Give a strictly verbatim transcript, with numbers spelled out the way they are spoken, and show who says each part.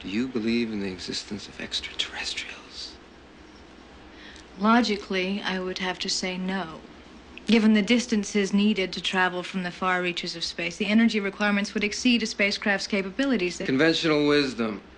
Speaker 1: Do you believe in the existence of extraterrestrials?
Speaker 2: Logically, I would have to say no. Given the distances needed to travel from the far reaches of space, the energy requirements would exceed a spacecraft's capabilities.
Speaker 1: Conventional wisdom.